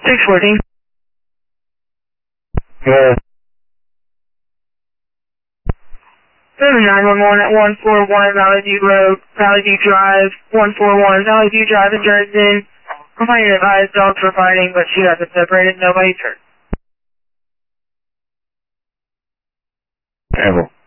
614. Yeah. 911 at 141 Valley View Road, Valley View Drive, 141 Valley View Drive in Dresden. Complainant advised dogs were fighting, but she hasn't separated. Nobody's hurt. Terrible.